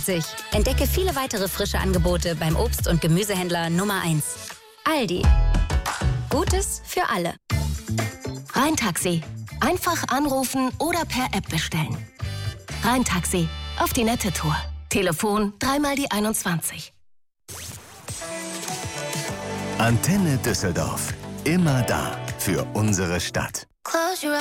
3,50 €. Entdecke viele weitere frische Angebote beim Obst- und Gemüsehändler Nummer 1. Aldi. Gutes für alle. Rhein-Taxi. Einfach anrufen oder per App bestellen. Rhein-Taxi. Auf die nette Tour. Telefon 3 die 21. Antenne Düsseldorf. Immer da für unsere Stadt.